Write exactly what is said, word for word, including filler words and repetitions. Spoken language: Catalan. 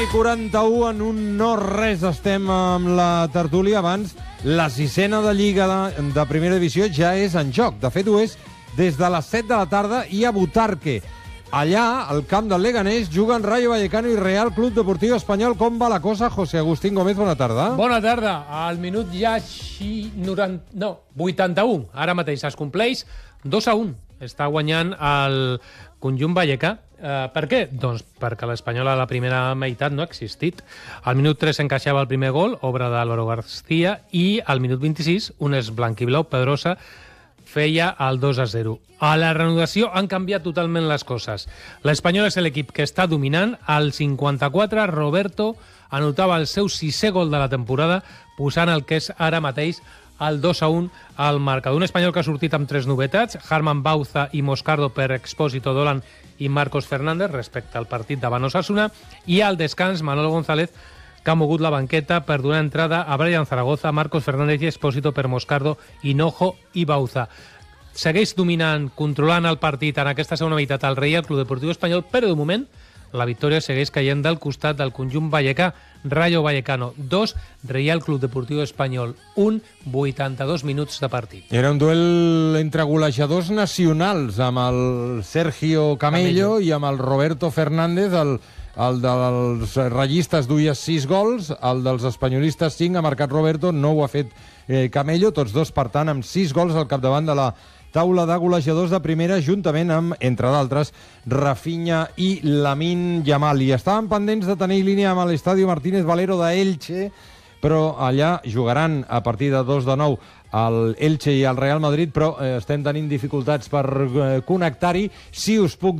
quaranta-u en un no-res estem amb la tertúlia. Abans, la sisena de Lliga de, de Primera Divisió ja és en joc. De fet, ho és des de les set de la tarda i a Butarque. Allà, al camp del Leganés, juguen Rayo Vallecano i Real Club Deportiu Espanyol. Com va la cosa? José Agustín Gómez, bona tarda. Bona tarda. Al minut ja noranta... no, vuitanta-u. Ara mateix es compleix dos a un. Està guanyant el conjunt vallecà. Uh, per què? Doncs perquè l'Espanyol a la primera meitat no ha existit. Al minut tres encaixava el primer gol, obra d'Álvaro García, i al minut vint-i-sis, un és blanquiblau, Pedrosa, feia el dos a zero. A la reanudació han canviat totalment les coses. L'Espanyol és l'equip que està dominant. Al cinquanta-quatre, Roberto anotava el seu sisè gol de la temporada, posant el que és ara mateix el dos a un al marcador. Un Espanyol que ha sortit amb tres novetats, Harman Bauza i Moscardo per Expósito Dolan i Marcos Fernández respecte al partit davant Osasuna, i al descans Manolo González, que ha mogut la banqueta per donar entrada a Brian Zaragoza, Marcos Fernández i Expósito per Moscardo, Hinojo i Bauza. Segueix dominant, controlant el partit en aquesta segona meitat al Real Club Deportiu Espanyol, però de moment la victòria segueix caient del costat del conjunt vallecà. Rayo Vallecano dos, Real Club Deportiu Espanyol un, vuitanta-dos minuts de partit. Era un duel entre golejadors nacionals, amb el Sergio Camello, Camello. i amb el Roberto Fernández. El, el dels ratllistes duia sis gols, el dels espanyolistes cinc, ha marcat Roberto, no ho ha fet eh, Camello, tots dos, per tant, amb sis gols al capdavant de la taula de golejadors de primera, juntament amb, entre d'altres, Rafinha i Lamine Yamal. I estaven pendents de tenir línia amb l'Estadio Martínez Valero d'Elche, però allà jugaran a partir de dos de nou el Elche i el Real Madrid, però eh, estem tenint dificultats per eh, connectar-hi. Si us puc